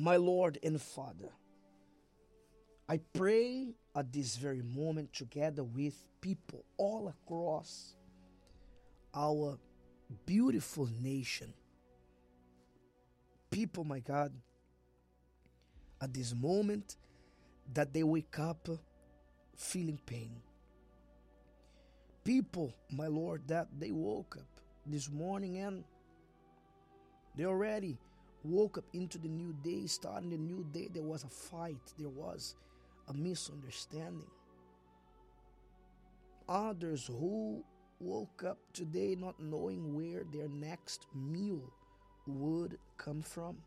My Lord and Father, I pray at this very moment together with people all across our beautiful nation. People, my God, at this moment that they wake up feeling pain. People, my Lord, that they woke up this morning and they already woke up into the new day. Starting the new day, there was a fight, there was a misunderstanding. Others who woke up today not knowing where their next meal would come from.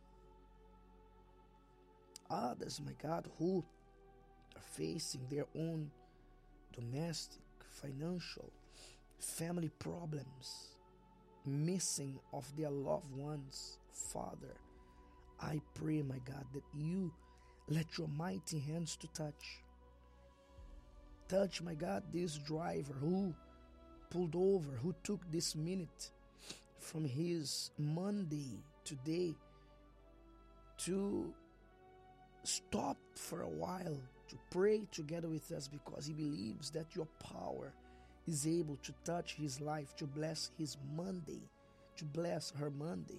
Others, my God, who are facing their own domestic, financial, family problems, missing of their loved ones. Father, I pray, my God, that you let your mighty hands to touch. Touch, my God, this driver who pulled over, who took this minute from his Monday today to stop for a while to pray together with us, because he believes that your power is able to touch his life, to bless his Monday, to bless her Monday.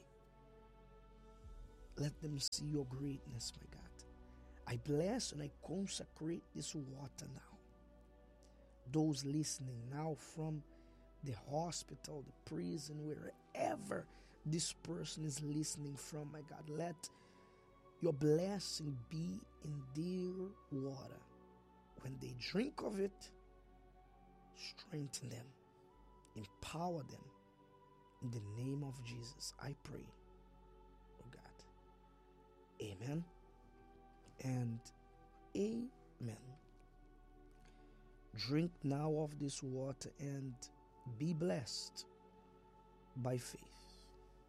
Let them see your greatness, my God. I bless and I consecrate this water now. Those listening now from the hospital, the prison, wherever this person is listening from, my God, let your blessing be in their water. When they drink of it, strengthen them, empower them. In the name of Jesus, I pray, oh God. Amen and amen. Drink now of this water and be blessed by faith.